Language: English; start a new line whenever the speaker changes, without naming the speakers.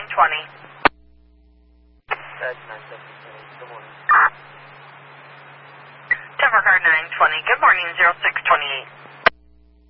920.
That's 917. Good morning.
Denver Car 920. Good morning, 0628.